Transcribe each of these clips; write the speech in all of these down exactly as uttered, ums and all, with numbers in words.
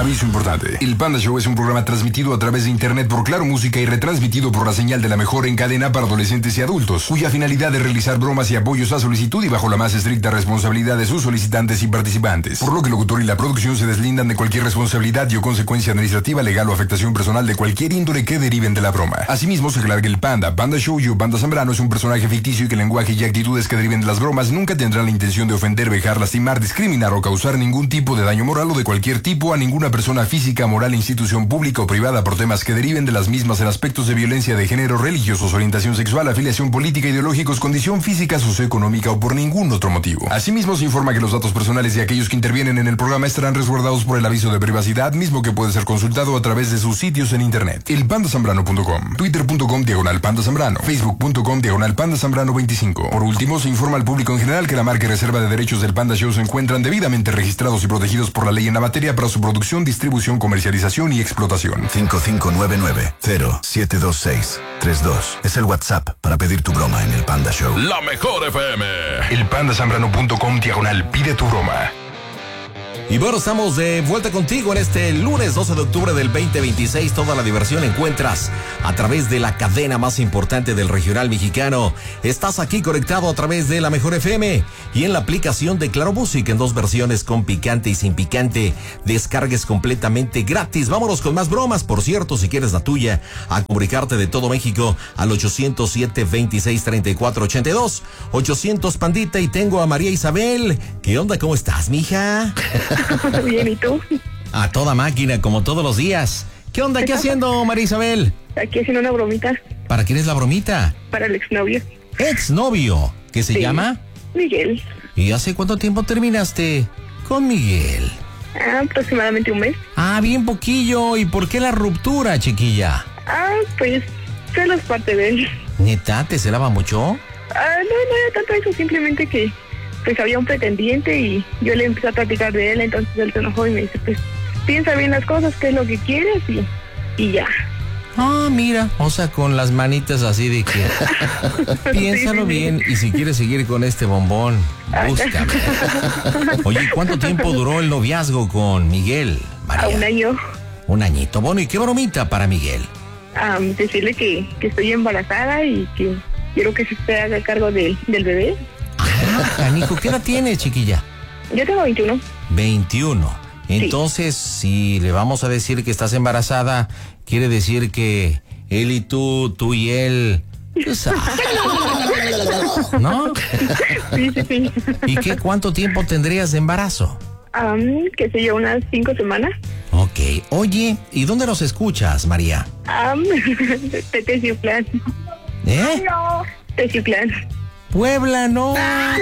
Aviso importante. El Panda Show es un programa transmitido a través de internet por Claro Música y retransmitido por la señal de la mejor en cadena para adolescentes y adultos, cuya finalidad es realizar bromas y apoyos a solicitud y bajo la más estricta responsabilidad de sus solicitantes y participantes. Por lo que el locutor y la producción se deslindan de cualquier responsabilidad y o consecuencia administrativa, legal o afectación personal de cualquier índole que deriven de la broma. Asimismo, se aclara que el Panda, Panda Show y o Panda Zambrano es un personaje ficticio y que el lenguaje y actitudes que deriven de las bromas nunca tendrán la intención de ofender, vejar, lastimar, discriminar o causar ningún tipo de daño moral o de cualquier tipo a ninguna persona física, moral, institución pública o privada por temas que deriven de las mismas en aspectos de violencia de género, religiosos, orientación sexual, afiliación política, ideológicos, condición física, socioeconómica o por ningún otro motivo. Asimismo, se informa que los datos personales de aquellos que intervienen en el programa estarán resguardados por el aviso de privacidad, mismo que puede ser consultado a través de sus sitios en internet. el panda zambrano punto com, twitter punto com diagonal panda zambrano, facebook punto com diagonal panda zambrano veinticinco. Por último, se informa al público en general que la marca y reserva de derechos del Panda Show se encuentran debidamente registrados y protegidos por la ley en la materia para su producción, distribución, comercialización y explotación. cinco cinco nueve nueve cero siete dos seis tres dos es el WhatsApp para pedir tu broma en el Panda Show. La mejor F M. el panda zambrano punto com diagonal pide tu broma. Y bueno, estamos de vuelta contigo en este lunes doce de octubre del veinte veintiséis. Toda la diversión encuentras a través de la cadena más importante del regional mexicano. Estás aquí conectado a través de la mejor F M y en la aplicación de Claro Música en dos versiones, con picante y sin picante. Descargues completamente gratis. Vámonos con más bromas. Por cierto, si quieres la tuya, a comunicarte de todo México al ochocientos siete, veintiséis, treinta y cuatro, ochenta y dos. ochocientos Pandita, y tengo a María Isabel. ¿Qué onda? ¿Cómo estás, mija? Bien, ¿y tú? A toda máquina, como todos los días. ¿Qué onda? ¿Qué haciendo, María Isabel? Aquí haciendo una bromita. ¿Para quién es la bromita? Para el exnovio. ¿Exnovio? ¿Qué se Sí. llama? Miguel. ¿Y hace cuánto tiempo terminaste con Miguel? Ah, aproximadamente un mes. Ah, bien poquillo. ¿Y por qué la ruptura, chiquilla? Ah, pues, celos parte de él. ¿Neta? ¿Te celaba mucho? Ah, no, no era tanto eso, simplemente que pues había un pretendiente y yo le empecé a platicar de él, entonces él se enojó y me dice, pues, piensa bien las cosas, qué es lo que quieres y, y ya. Ah, mira, o sea, con las manitas así de que piénsalo Sí, sí, bien y si quieres seguir con este bombón, búscame. Oye, ¿cuánto tiempo duró el noviazgo con Miguel, María? A un año. Un añito. Bueno, ¿y qué bromita para Miguel? Ah, decirle que, que estoy embarazada y que quiero que se esté haga cargo de, del bebé. Ah, canijo, ¿qué edad tienes, chiquilla? Yo tengo veintiuno. veintiuno. Entonces, si le vamos a decir que estás embarazada, quiere decir que él y tú, tú y él, tú sabes, ¿no? Sí, sí, sí. ¿Y qué, cuánto tiempo tendrías de embarazo? Um, que sé yo, unas cinco semanas. Ok. Oye, ¿y dónde nos escuchas, María? Um, de Teciutlán. ¿Eh? No. Teciutlán. Puebla, no.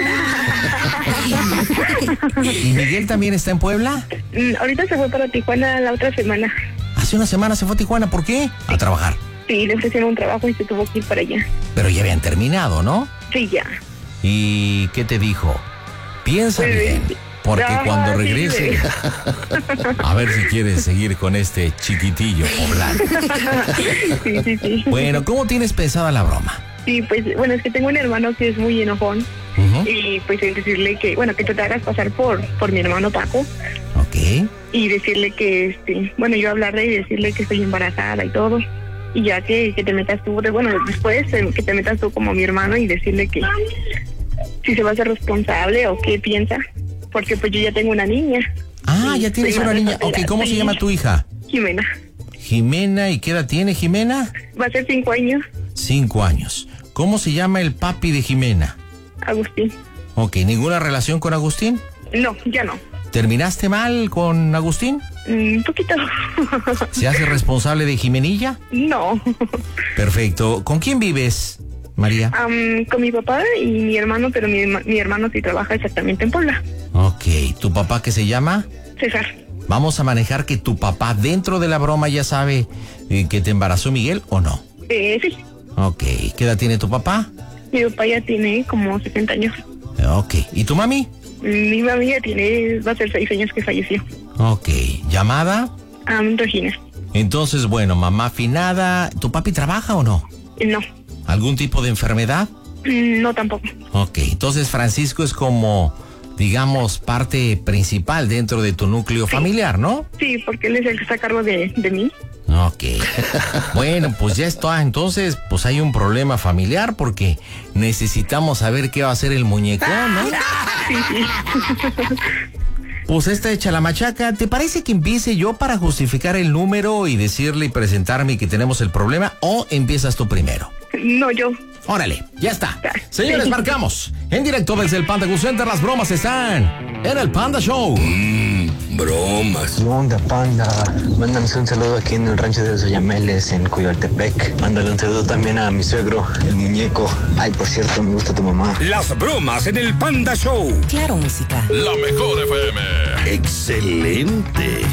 ¿Y Miguel también está en Puebla? Mm, ahorita se fue para Tijuana la otra semana. Hace una semana se fue a Tijuana, ¿por qué? A trabajar. Sí, le ofrecieron un trabajo y se tuvo que ir para allá. Pero ya habían terminado, ¿no? Sí, ya. ¿Y qué te dijo? Piensa Pues, bien, porque no, cuando sí, regrese, sí. a ver si quieres seguir con este chiquitillo poblano. Sí, sí, sí. Bueno, ¿cómo tienes pensada la broma? Sí, pues, bueno, es que tengo un hermano que es muy enojón. Uh-huh. Y pues el decirle que, bueno, que tú te hagas pasar por, por mi hermano Paco. Ok. Y decirle que, este, bueno, yo hablarle y decirle que estoy embarazada y todo. Y ya que, que te metas tú, de, bueno, después eh, que te metas tú como mi hermano y decirle que si se va a ser responsable o qué piensa. Porque pues yo ya tengo una niña. Ah, Y ya tienes soy una madre niña. Ok, soltera. ¿cómo se Sí. llama tu hija? Jimena. Jimena, ¿y qué edad tiene Jimena? Va a ser cinco años. Cinco años. ¿Cómo se llama el papi de Jimena? Agustín. Ok, ¿ninguna relación con Agustín? No, ya no. ¿Terminaste mal con Agustín? Un mm, poquito. ¿Se hace responsable de Jimenilla? No. Perfecto. ¿Con quién vives, María? Um, con mi papá y mi hermano, pero mi, mi hermano sí trabaja exactamente en Puebla. Ok. ¿Tu papá qué se llama? César. Vamos a manejar que tu papá dentro de la broma ya sabe eh, que te embarazó Miguel o no. Eh, sí. Ok. ¿Qué edad tiene tu papá? Mi papá ya tiene como setenta años. Ok. ¿Y tu mami? Mi mami ya tiene, va a ser seis años que falleció. Ok. ¿Llamada? Um, Regina. Entonces, bueno, mamá afinada. ¿Tu papi trabaja o no? No. ¿Algún tipo de enfermedad? Mm, No, tampoco. Ok. Entonces, Francisco es como, digamos, parte principal dentro de tu núcleo sí. familiar, ¿no? Sí, porque él es el que está a cargo de, de mí. Ok. Bueno, pues ya está. Entonces, pues hay un problema familiar porque necesitamos saber qué va a hacer el muñecón, ¿no? Sí, sí. Pues esta hecha la machaca. ¿Te parece que empiece yo para justificar el número y decirle y presentarme que tenemos el problema? ¿O empiezas tú primero? No, yo. Órale, ya está. Señores, marcamos. En directo desde el Panda Cool Center, las bromas están en el Panda Show. Mmm, bromas. ¿Qué onda, Panda? Mándame un saludo aquí en el rancho de los Oyameles, en Coyoltepec. Mándale un saludo también a mi suegro, el muñeco. Ay, por cierto, me gusta tu mamá. Las bromas en el Panda Show. Claro, música. La mejor F M. Excelente.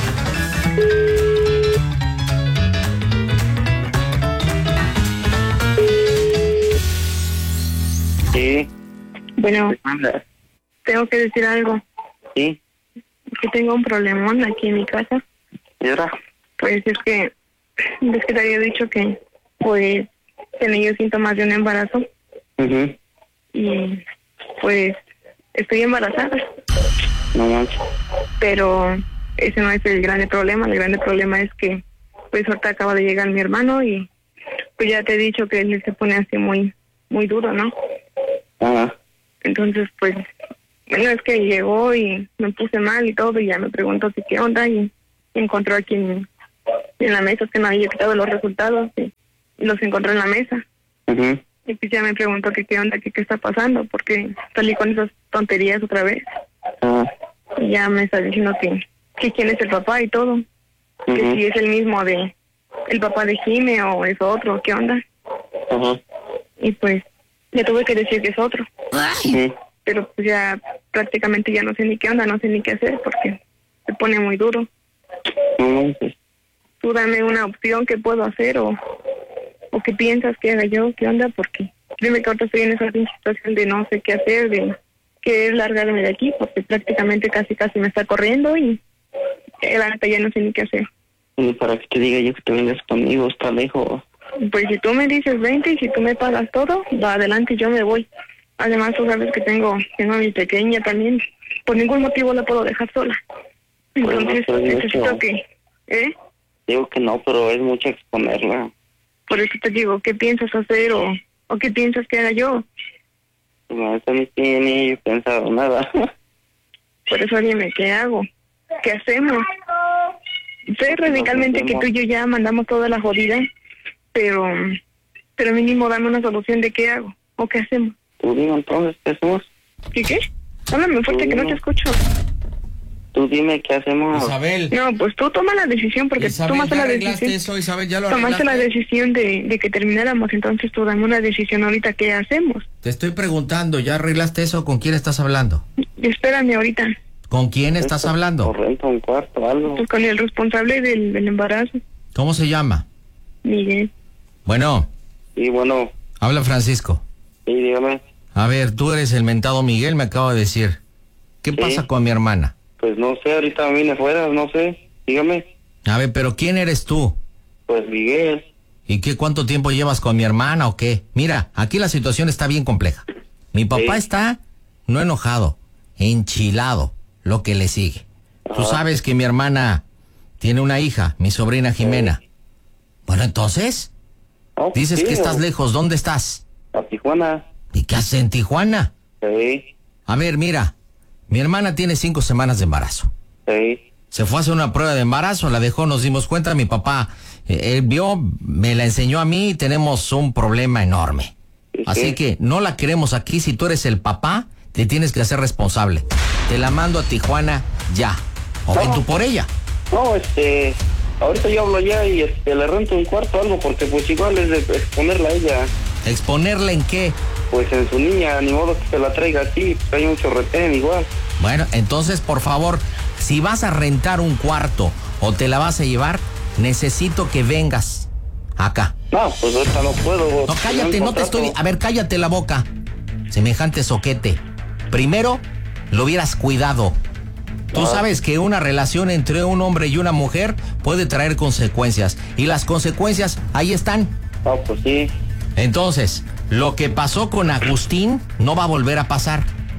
Sí. Bueno, Anda. tengo que decir algo. Sí. Que tengo un problemón aquí en mi casa. ¿Y ahora? Pues es que, es que te había dicho que, pues, tenía yo síntomas de un embarazo. Uh-huh. Y, pues, estoy embarazada. No manches. Pero ese no es el grande problema. El grande problema es que, pues, ahorita acaba de llegar mi hermano y, pues, ya te he dicho que él se pone así muy, muy duro, ¿no? Ajá. Entonces, pues, bueno, es que llegó y me puse mal y todo, y ya me preguntó si qué onda, y encontró aquí en, en la mesa, es que no había quitado los resultados, y, y los encontró en la mesa. Uh-huh. Y pues ya me preguntó que qué onda, que qué está pasando, porque salí con esas tonterías otra vez. Ajá. Y ya me está diciendo que, que quién es el papá y todo. Uh-huh. Que si es el mismo de, el papá de Jime o es otro, qué onda. Ajá. Y pues, le tuve que decir que es otro. Uh-huh. Pero pues ya prácticamente ya no sé ni qué onda, no sé ni qué hacer porque se pone muy duro. No manches. Tú dame una opción que puedo hacer o, o qué piensas que haga yo, qué onda, porque dime que ahorita estoy en esa situación de no sé qué hacer, de querer largarme de aquí porque prácticamente casi casi me está corriendo y eh, la neta ya no sé ni qué hacer. Y para que te diga yo que te vengas conmigo, está lejos. Pues si tú me dices veinte y si tú me pagas todo, va adelante, yo me voy. Además, tú sabes que tengo, tengo a mi pequeña también. Por ningún motivo la puedo dejar sola. Entonces, Bueno, pues, necesito eso. que... ¿Eh? Digo que no, pero es mucho exponerla. Por eso te digo, ¿qué piensas hacer o, o qué piensas que haga yo? No, eso ni tiene ni pensado nada. Por eso dime, ¿qué hago? ¿Qué hacemos? Sé radicalmente que tú y yo ya mandamos toda la jodida, pero, pero mínimo dame una solución de qué hago o qué hacemos. Tú dime entonces, ¿qué hacemos? ¿Qué qué? Háblame fuerte que no te escucho. Tú dime qué hacemos. Isabel. No, pues tú toma la decisión porque Isabel, tú tomaste ya la arreglaste decisión. eso, Isabel, ya lo Tomaste la arreglaste. decisión de, de que termináramos, entonces tú dame una decisión ahorita, ¿qué hacemos? Te estoy preguntando, ¿ya arreglaste eso? ¿Con quién estás hablando? Espérame ahorita, ¿Con quién estás Esto, hablando? O renta un cuarto, algo. pues con el responsable del, del embarazo, ¿Cómo se llama? Miguel. Bueno, Y bueno, habla Francisco. sí, dígame. A ver, tú eres el mentado Miguel, me acabo de decir. ¿Qué Sí. pasa con mi hermana? Pues no sé, ahorita vine afuera, no sé. Dígame. A ver, pero ¿quién eres tú? Pues Miguel. ¿Y qué cuánto tiempo llevas con mi hermana o qué? Mira, aquí la situación está bien compleja. Mi papá Sí. está no enojado, enchilado, lo que le sigue. Tú sabes que mi hermana tiene una hija, mi sobrina Jimena. Bueno, entonces, No, pues dices sí, que estás o- lejos, ¿dónde estás? A Tijuana. ¿Y qué haces en Tijuana? Sí, A ver, mira, mi hermana tiene cinco semanas de embarazo. sí. Se fue a hacer una prueba de embarazo, la dejó, nos dimos cuenta, mi papá, eh, él vio, me la enseñó a mí y tenemos un problema enorme. Sí, Así sí. que no la queremos aquí, si tú eres el papá, te tienes que hacer responsable. Te la mando a Tijuana ya. O ven No. tú por ella. No, este... Ahorita yo hablo ya y este, le rento un cuarto o algo porque pues igual es de exponerla a ella. ¿Exponerla en qué? Pues en su niña, ni modo que se la traiga así, pues hay mucho retén igual. Bueno, entonces, por favor, si vas a rentar un cuarto o te la vas a llevar, necesito que vengas acá. No, pues ahorita no puedo. No, cállate, no te estoy... A ver, cállate la boca. Semejante soquete. Primero, lo hubieras cuidado. Tú sabes que una relación entre un hombre y una mujer puede traer consecuencias. Y las consecuencias ahí están. No, pues sí. Entonces, lo que pasó con Agustín no va a volver a pasar.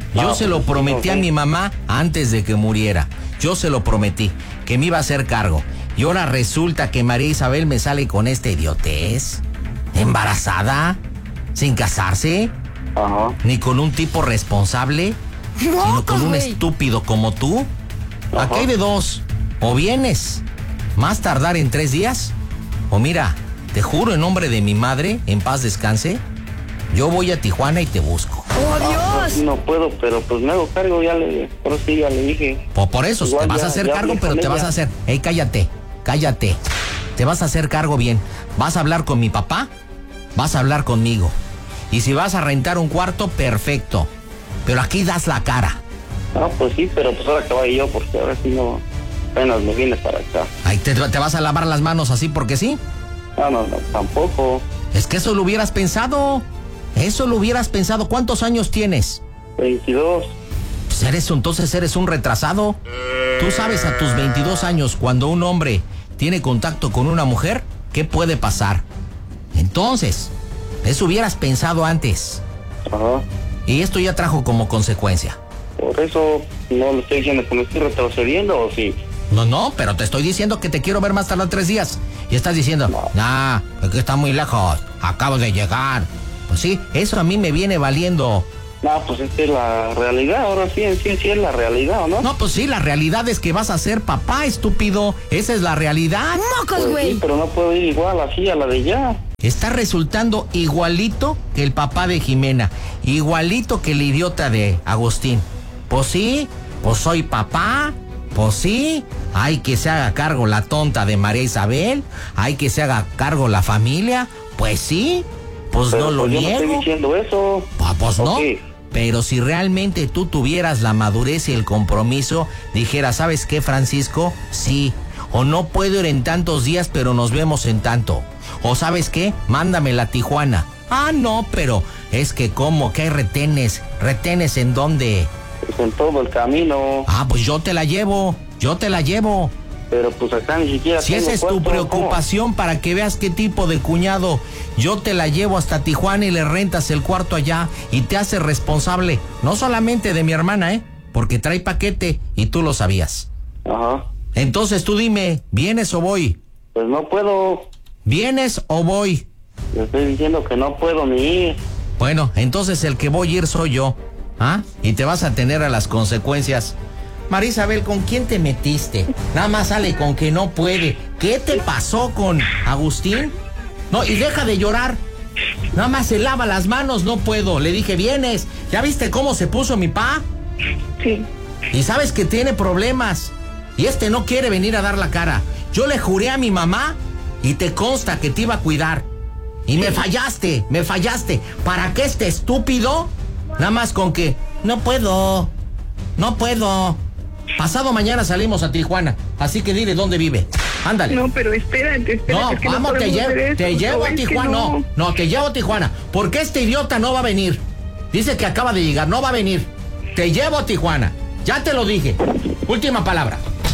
Yo No, se lo pues, prometí no, a sí. mi mamá antes de que muriera. Yo se lo prometí, que me iba a hacer cargo. Y ahora resulta que María Isabel me sale con esta idiotez. ¿Embarazada? ¿Sin casarse? Ajá. ¿Ni con un tipo responsable? Sino con un güey. estúpido como tú. Ajá. Aquí hay de dos. O vienes, más tardar en tres días. O mira, te juro en nombre de mi madre, en paz descanse, yo voy a Tijuana y te busco. ¡Oh, Dios! No puedo, pero pues me hago cargo, ya le, por sí ya le dije. Por, por eso, Igual te vas ya- a hacer ya cargo, hablé pero con te vas ella. a hacer... Ey, cállate, cállate. Te vas a hacer cargo bien. Vas a hablar con mi papá, vas a hablar conmigo. Y si vas a rentar un cuarto, perfecto. Pero aquí das la cara. Ah, pues sí, pero pues ahora que vaya yo, porque ahora sí no, apenas me viene para acá. Ahí te, te vas a lavar las manos así porque sí. Ah, no, no, tampoco. Es que eso lo hubieras pensado. Eso lo hubieras pensado. ¿Cuántos años tienes? veintidós. Pues eres, entonces eres un retrasado. Tú sabes a tus veintidós años, cuando un hombre tiene contacto con una mujer, ¿qué puede pasar? Entonces, eso hubieras pensado antes. Ajá. Y esto ya trajo como consecuencia. Por eso no le estoy diciendo que me estoy retrocediendo, ¿o sí? No, no, pero te estoy diciendo que te quiero ver más tarde tres días. Y estás diciendo, nah, es que está muy lejos, acabo de llegar. Pues sí, eso a mí me viene valiendo. No, pues esta es la realidad, ahora sí, en sí, sí es la realidad, ¿o no? No, pues sí, la realidad es que vas a ser papá, estúpido. Esa es la realidad. ¡Mocos, Pues güey! sí, pero no puedo ir igual así a la de ya. Está resultando igualito que el papá de Jimena, igualito que el idiota de Agustín. Pues sí, pues soy papá, pues sí, hay que se haga cargo la tonta de María Isabel, hay que se haga cargo la familia, pues sí, pues Pero no lo pues yo no estoy niego. diciendo eso. Ah, pues no. Ok. Pero si realmente tú tuvieras la madurez y el compromiso, dijeras, ¿sabes qué, Francisco? Sí. O no puedo ir en tantos días, pero nos vemos en tanto. O ¿sabes qué? Mándamela a Tijuana. Ah, no, pero es que ¿cómo? ¿Qué hay retenes? ¿Retenes en dónde? Pues en todo el camino. Ah, pues yo te la llevo. Yo te la llevo. Pero pues acá ni siquiera Si tengo esa es tu cuarto, preocupación para que veas qué tipo de cuñado, yo te la llevo hasta Tijuana y le rentas el cuarto allá y te haces responsable, no solamente de mi hermana, ¿eh? Porque trae paquete y tú lo sabías. ¿Cómo? Ajá. Entonces tú dime, ¿vienes o voy? Pues no puedo. ¿Vienes o voy? Le estoy diciendo que no puedo ni ir. Bueno, entonces el que voy a ir soy yo, ¿ah? Y te vas a tener a las consecuencias. María Isabel, ¿con quién te metiste? Nada más sale con que no puede. ¿Qué te pasó con Agustín? No, y deja de llorar. Nada más se lava las manos, no puedo. Le dije, ¿vienes? ¿Ya viste cómo se puso mi pa? Sí. Y sabes que tiene problemas. Y este no quiere venir a dar la cara. Yo le juré a mi mamá y te consta que te iba a cuidar. Y me fallaste, me fallaste. ¿Para qué este estúpido? Nada más con que no puedo, no puedo. Pasado mañana salimos a Tijuana, así que dile dónde vive. Ándale. No, pero espérate, espérate. No, es que vamos, te podemos llevo, hacer eso. te llevo No, a es que Tijuana. No. no. no, te llevo a Tijuana. Porque este idiota no va a venir. Dice que acaba de llegar, no va a venir. Te llevo a Tijuana. Ya te lo dije. Última palabra.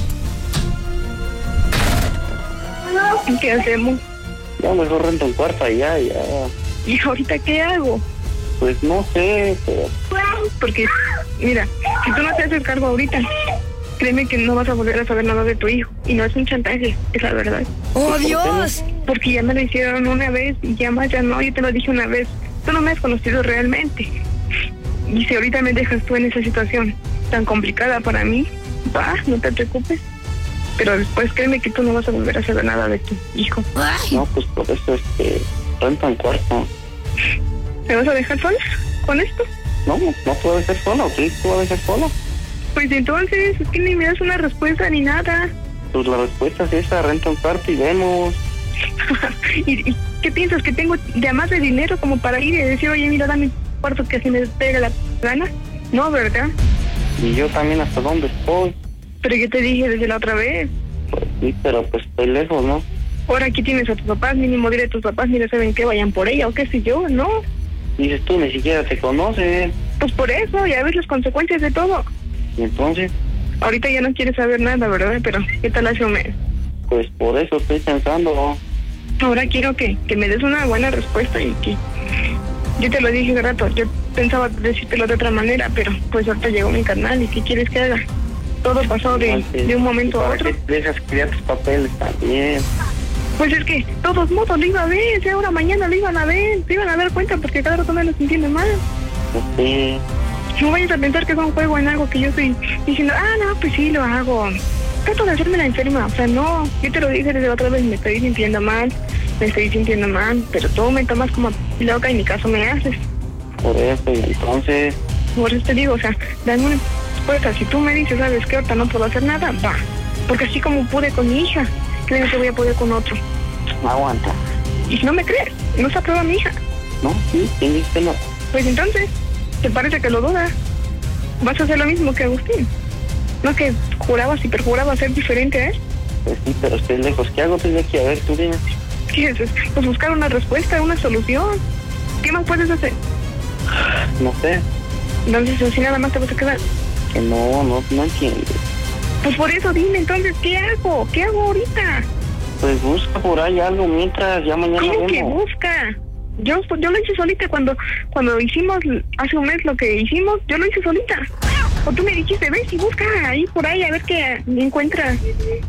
¿Qué hacemos? Ya mejor rento un cuarto allá, ya. ¿Y ahorita qué hago? Pues no sé, pero Porque, mira, si tú no te haces cargo ahorita, créeme que no vas a volver a saber nada de tu hijo. Y no es un chantaje, es la verdad. ¡Oh, Dios! Porque ya me lo hicieron una vez y ya más ya no, yo te lo dije una vez. Tú no me has conocido realmente. Y si ahorita me dejas tú en esa situación tan complicada para mí, va, no te preocupes. Pero después créeme que tú no vas a volver a saber nada de tu hijo. ¡Ay! no, pues por eso este renta un cuarto. ¿Me vas a dejar sola con esto? No, no puedo dejar solo, ¿sí? ¿Puedo dejar solo? Pues entonces, es que ni me das una respuesta ni nada. Pues la respuesta es esa, renta un cuarto y vemos. ¿Y, y qué piensas? ¿Que tengo de más de dinero como para ir y decir, oye, mira, dame un cuarto que así me pega la gana? No, ¿verdad? Y yo también hasta dónde estoy. Pero yo te dije desde la otra vez. Pues sí, pero pues estoy lejos, ¿no? Ahora aquí tienes a tus papás, mínimo dile a tus papás, mira, saben que vayan por ella o qué sé yo, ¿no? Dices tú, ni siquiera te conocen. Pues por eso, ya ves las consecuencias de todo. Y entonces, Ahorita ya no quieres saber nada, ¿verdad? Pero, ¿qué tal hace un mes? pues por eso estoy pensando. Ahora quiero que, que me des una buena respuesta y que... Yo te lo dije hace rato, yo pensaba decírtelo de otra manera, pero pues ahorita llegó mi carnal y ¿qué quieres que haga? Todo pasó de, de un momento a otro. Dejas que ya tus papeles también. Pues es que todos modos lo iba a ver, si ahora mañana lo iban a ver, se iban a dar cuenta porque cada rato me lo entiende mal. Sí. No vayas a pensar que es un juego en algo que yo estoy diciendo, ah, no, pues sí, lo hago. Trato de hacerme la enferma, o sea, no, yo te lo dije desde la otra vez, me estoy sintiendo mal, me estoy sintiendo mal, pero tú me tomas como loca y ni caso me haces. Por eso, y entonces... Por eso te digo, o sea, dame una respuesta, si tú me dices, sabes que ahorita no puedo hacer nada, va, porque así como pude con mi hija, creo que voy a poder con otro. Aguanta. Y si no me crees, no se aprueba mi hija. No, sí, sí, dice no. Pues entonces, ¿te parece que lo dudas? Vas a hacer lo mismo que Agustín. ¿No que jurabas y perjurabas ser diferente a él? Pues sí, pero estoy lejos. ¿Qué hago desde aquí? A ver, tú dime. ¿Qué es eso? Pues buscar una respuesta, una solución. ¿Qué más puedes hacer? No sé. Entonces, así nada más te vas a quedar. Que no, no, no entiendo. Pues por eso dime, entonces, ¿qué hago? ¿Qué hago ahorita? Pues busca por ahí algo mientras, ya mañana ¿Cómo vemos. que busca? Yo, yo lo hice solita cuando cuando hicimos hace un mes lo que hicimos, yo lo hice solita. O tú me dijiste, ves y busca ahí por ahí a ver qué encuentras.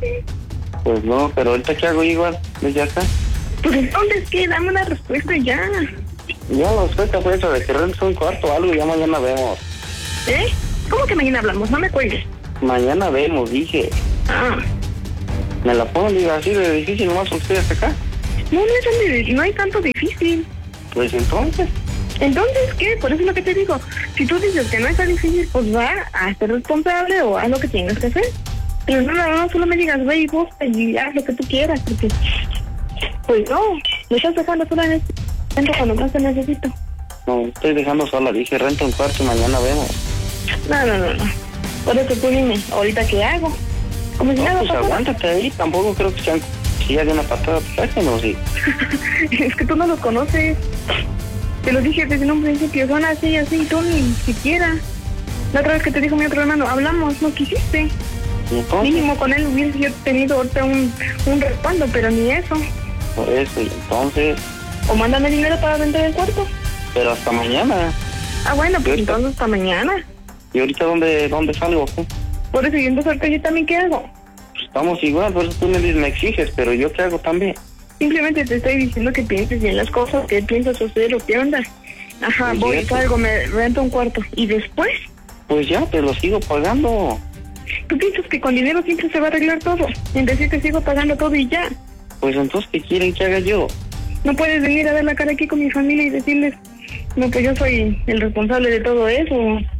Pues no, pero ahorita ¿qué hago igual? Desde acá. Pues entonces, ¿qué? Dame una respuesta ya. Ya lo suelta por eso de que rentes un cuarto o algo y ya mañana vemos. ¿Eh? ¿Cómo que mañana hablamos? No me cuelgues. Mañana vemos, dije. Ah. Me la pongo, digo, así de difícil nomás porque estoy hasta acá. No, no es tan de- no hay tanto difícil. Pues entonces. Entonces, ¿qué? Por eso es lo que te digo. Si tú dices que no es tan difícil, pues va a ser responsable o haz lo que tienes que hacer. Pero no, no, no, solo me digas, ve y busca y haz lo que tú quieras, porque... Pues no, me estás dejando sola en este momento cuando más te necesito. No, estoy dejando sola, dije, renta un cuarto y mañana vemos. No, no, no, no. Por eso tú dime, ¿ahorita qué hago? Como si No, nada pues pasara. aguántate ahí, tampoco creo que sean sillas de una patada, ¿no? Sí. Es que tú no los conoces. Te lo dije desde un principio, son así, así, tú ni siquiera. La otra vez que te dijo mi otro hermano, hablamos, no quisiste. ¿Y entonces? Mínimo con él hubiese yo tenido ahorita un, un respaldo, pero ni eso. Por eso, y entonces... O mándame dinero para vender el cuarto. Pero hasta mañana. Ah, bueno, pues ¿Sí? entonces hasta mañana. ¿Y ahorita dónde, dónde salgo? ¿Qué? Por eso, y entonces ahorita yo también, ¿qué hago? Pues estamos igual, por eso tú me, dices, me exiges, pero ¿yo qué hago también? Simplemente te estoy diciendo que pienses bien las cosas, que piensas hacer o qué onda. Ajá, Pues voy, ya, salgo, me rento un cuarto. ¿Y después? Pues ya, te lo sigo pagando. ¿Tú piensas que con dinero siempre se va a arreglar todo? En decir que sigo pagando todo y ya. Pues entonces, ¿qué quieren que haga yo? No puedes venir a ver la cara aquí con mi familia y decirles, no, pues yo soy el responsable de todo eso,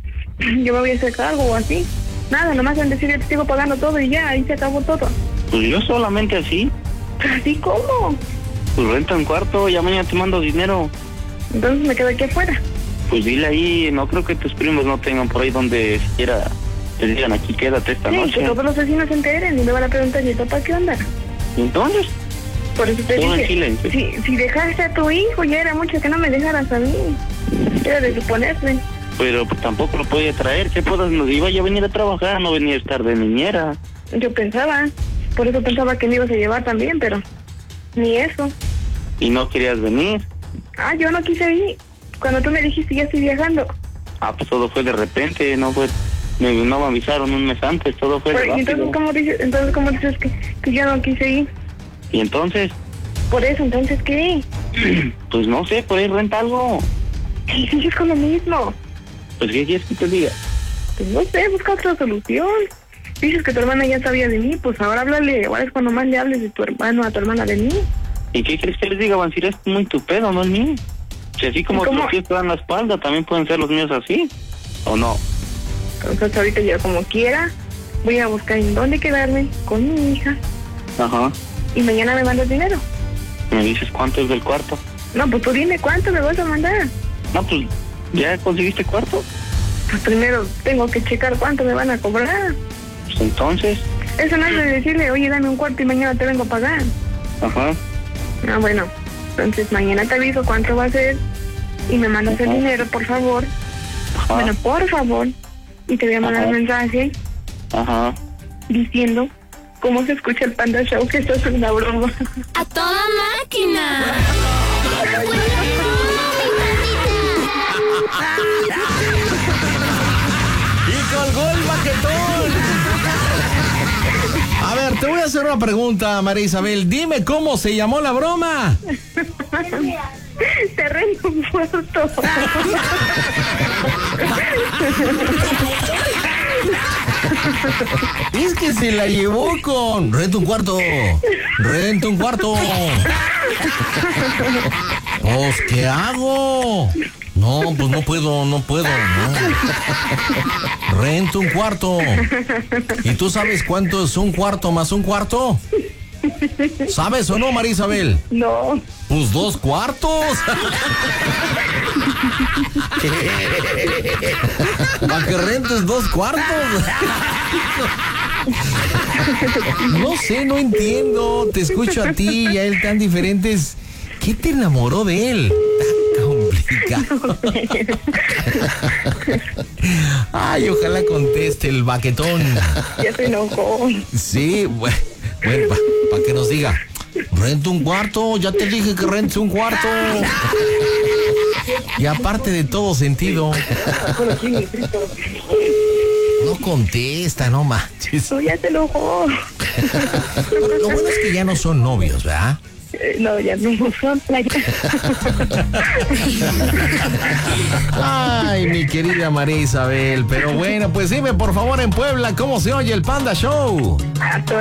yo me voy a hacer cargo o así. Nada, nomás en decir, yo te sigo pagando todo y ya, ahí se acabó todo. Pues yo solamente así. ¿Así cómo? Pues renta un cuarto, ya mañana te mando dinero. Entonces me quedo aquí afuera. Pues dile ahí, no creo que tus primos no tengan por ahí donde siquiera te digan aquí quédate esta Sí, noche. que todos los vecinos se enteren y me van a preguntar, ¿y papá qué onda? ¿Y entonces? Por eso te Todo en dije, silencio. si, si dejaste a tu hijo, ya era mucho que no me dejaras a mí. Era de suponerse. Pero pues, tampoco lo podía traer, ¿qué puedas? Nos iba ya a venir a trabajar, no venía a estar de niñera. Yo pensaba, por eso pensaba que me ibas a llevar también, pero ni eso. Y no querías venir. Ah, yo no quise ir. Cuando tú me dijiste, ya estoy viajando. Ah, pues todo fue de repente, no fue... Me, no me avisaron un mes antes, todo fue de Pero, ¿y entonces rápido. cómo dices, entonces cómo dices que, que yo no quise ir? ¿Y entonces? Por eso, entonces, ¿qué? Pues no sé, por ahí renta algo. Y sigues con lo mismo. Pues ¿qué quieres que te diga? Pues no sé, busca otra solución. Dices que tu hermana ya sabía de mí, pues ahora háblale, ahora es cuando más le hables de tu hermano a tu hermana de mí. ¿Y qué crees que les diga, Vancir? Es muy tu pedo, no es mío. Si así como ¿Cómo? los pies te dan la espalda, también pueden ser los míos así, ¿o no? Entonces ahorita yo como quiera, voy a buscar en dónde quedarme con mi hija Ajá. y mañana me mandas dinero. ¿Me dices cuánto es del cuarto? No, pues tú dime cuánto me vas a mandar. No, pues, ¿ya conseguiste cuarto? Pues primero tengo que checar cuánto me van a cobrar. Pues entonces, Eso no es de decirle, oye, dame un cuarto y mañana te vengo a pagar. ajá. Ah, bueno, entonces mañana te aviso cuánto va a ser y me mandas el Ajá. dinero, por favor. Ajá. Bueno, por favor. Y te voy a mandar Ajá. un mensaje Ajá. diciendo cómo se escucha el Panda Show, que esto es una broma. ¡A toda máquina! te voy a hacer una pregunta, María Isabel. Dime cómo se llamó la broma. Te rento un cuarto. Es que se la llevó con renta un cuarto, renta un cuarto. Pues, ¿qué hago? No, pues no puedo, no puedo, no. Renta un cuarto. ¿Y tú sabes cuánto es un cuarto más un cuarto? ¿Sabes o no, María Isabel? No. Pues dos cuartos. Para que rentes dos cuartos. No sé, no entiendo. Te escucho a ti y a él tan diferentes. ¿Qué te enamoró de él? Tan complicado. Ay, ojalá conteste el baquetón. Ya se enojó. Sí, bueno, bueno para pa que nos diga. Rento un cuarto, ya te dije que rentes un cuarto. Y aparte de todo sentido. No contesta, no manches. No, ya se enojó. Lo bueno es que ya no son novios, ¿verdad? Eh, no, ya no son playa. Ay, mi querida María Isabel. Pero bueno, pues dime por favor en Puebla, ¿cómo se oye el Panda Show?